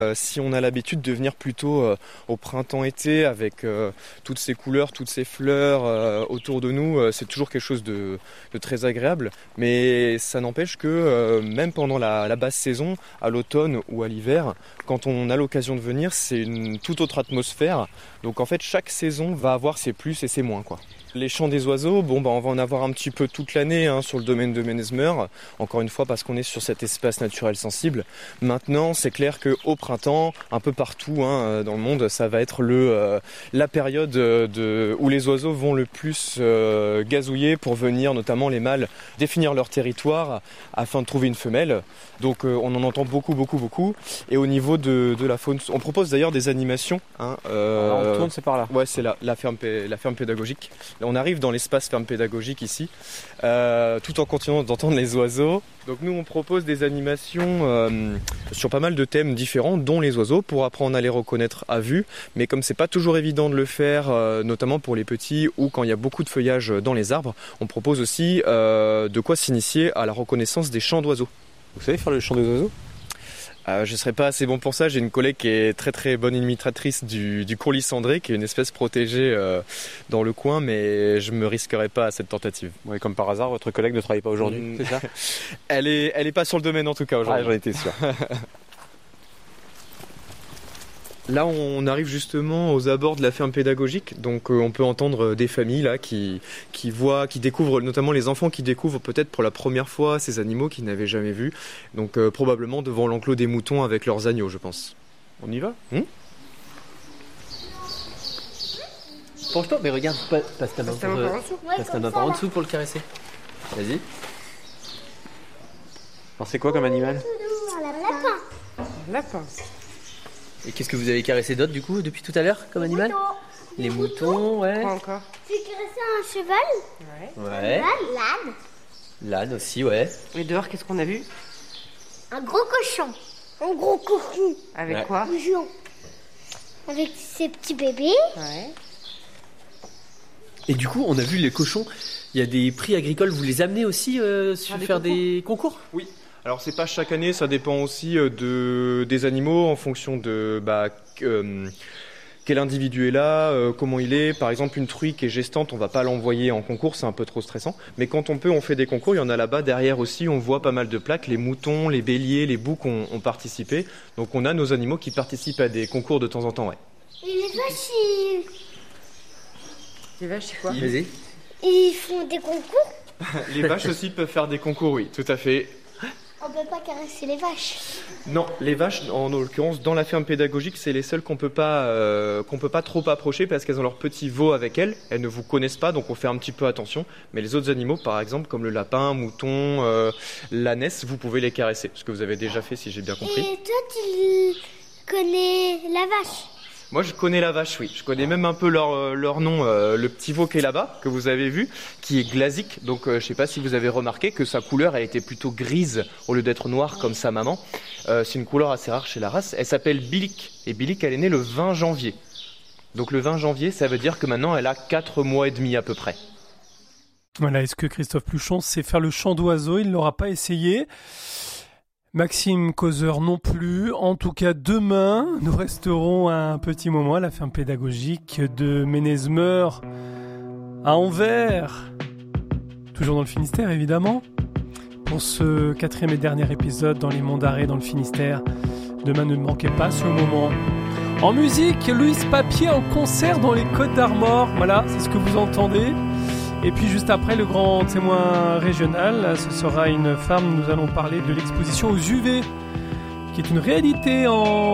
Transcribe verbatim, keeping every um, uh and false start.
Euh, si on a l'habitude de venir plutôt euh, au printemps-été avec euh, toutes ces couleurs, toutes ces fleurs euh, autour de nous, euh, c'est toujours quelque chose de, de très agréable. Mais ça n'empêche que euh, même pendant la, la basse saison, à l'automne ou à l'hiver, quand on a l'occasion de venir, c'est une toute autre atmosphère. Donc en fait, chaque saison va avoir ses plus et ses moins, quoi. Les chants des oiseaux, bon, bah, on va en avoir un petit peu toute l'année hein, sur le domaine de Ménezmer, encore une fois parce qu'on est sur cet espace naturel sensible. Maintenant, c'est clair qu'au printemps, un peu partout hein, dans le monde, ça va être le, euh, la période de, où les oiseaux vont le plus euh, gazouiller pour venir, notamment les mâles, définir leur territoire afin de trouver une femelle. Donc euh, on en entend beaucoup, beaucoup, beaucoup. Et au niveau de, de la faune, on propose d'ailleurs des animations. Hein, euh, Alors, on tourne, c'est par là. Ouais, c'est la, la, ferme, la ferme pédagogique. On arrive dans l'espace ferme pédagogique ici, euh, tout en continuant d'entendre les oiseaux. Donc nous on propose des animations euh, sur pas mal de thèmes différents, dont les oiseaux, pour apprendre à les reconnaître à vue. Mais comme c'est pas toujours évident de le faire, euh, notamment pour les petits ou quand il y a beaucoup de feuillage dans les arbres, on propose aussi euh, de quoi s'initier à la reconnaissance des chants d'oiseaux. Vous savez faire le chant des oiseaux ? Euh, je ne serais pas assez bon pour ça. J'ai une collègue qui est très très bonne imitatrice du, du courlis cendré, qui est une espèce protégée euh, dans le coin, mais je me risquerais pas à cette tentative. Ouais, comme par hasard, votre collègue ne travaille pas aujourd'hui, mmh. c'est ça ? Elle est, elle est pas sur le domaine en tout cas aujourd'hui. Ah, j'en étais sûr. Là, on arrive justement aux abords de la ferme pédagogique, donc euh, on peut entendre des familles là qui qui voient, qui découvrent, notamment les enfants qui découvrent peut-être pour la première fois ces animaux qu'ils n'avaient jamais vus. Donc euh, probablement devant l'enclos des moutons avec leurs agneaux, je pense. On y va ? hmm Penche-toi, mais regarde, passe ta main par en dessous. Passe ta main par en dessous pour le caresser. Vas-y. Alors c'est quoi comme animal ? Un lapin. Un lapin. Et qu'est-ce que vous avez caressé d'autre du coup depuis tout à l'heure comme animal ? Les moutons, ouais. Quoi encore ? J'ai caressé un cheval. Ouais. Ouais. L'âne. L'âne aussi, ouais. Et dehors, qu'est-ce qu'on a vu ? Un gros cochon. Un gros cochon. Avec Ouais. quoi ? Géant. Avec ses petits bébés. Ouais. Et du coup, on a vu les cochons. Il y a des prix agricoles. Vous les amenez aussi euh, sur Ah, des faire concours. des concours ? Oui. Alors c'est pas chaque année, ça dépend aussi de, des animaux en fonction de bah, euh, quel individu est là, euh, comment il est. Par exemple, une truie qui est gestante, on va pas l'envoyer en concours, c'est un peu trop stressant. Mais quand on peut, on fait des concours. Il y en a là-bas derrière aussi, on voit pas mal de plaques. Les moutons, les béliers, les boucs ont, ont participé. Donc on a nos animaux qui participent à des concours de temps en temps, ouais. Et les vaches, ils, Les vaches, c'est quoi ? Vas-y. ils font des concours. Les vaches aussi peuvent faire des concours, oui, tout à fait. On peut pas caresser les vaches. Non, les vaches, en l'occurrence, dans la ferme pédagogique, c'est les seules qu'on peut pas, euh, qu'on peut pas trop approcher parce qu'elles ont leur petit veau avec elles. Elles ne vous connaissent pas, donc on fait un petit peu attention. Mais les autres animaux, par exemple, comme le lapin, mouton, euh, l'ânesse, vous pouvez les caresser, ce que vous avez déjà fait, si j'ai bien compris. Et toi, tu connais la vache. Moi, je connais la vache, oui. Je connais même un peu leur, euh, leur nom, euh, le petit veau qui est là-bas, que vous avez vu, qui est glasique. Donc, euh, je sais pas si vous avez remarqué que sa couleur, elle était plutôt grise au lieu d'être noire comme sa maman. Euh, c'est une couleur assez rare chez la race. Elle s'appelle Bilic. Et Bilic, elle est née le vingt janvier. Donc, le vingt janvier, ça veut dire que maintenant, elle a quatre mois et demi à peu près. Voilà, est-ce que Christophe Pluchon sait faire le chant d'oiseau ? Il ne l'aura pas essayé. Maxime Causeur non plus. En tout cas, demain, nous resterons un petit moment à la ferme pédagogique de Ménezmer à Anvers. Toujours dans le Finistère, évidemment. Pour ce quatrième et dernier épisode dans les Monts d'Arrée, dans le Finistère. Demain, ne manquez pas ce moment. En musique, Louise Papier en concert dans les Côtes d'Armor. Voilà, c'est ce que vous entendez. Et puis juste après, le grand témoin régional, ce sera une femme. Nous allons parler de l'exposition aux U V, qui est une réalité en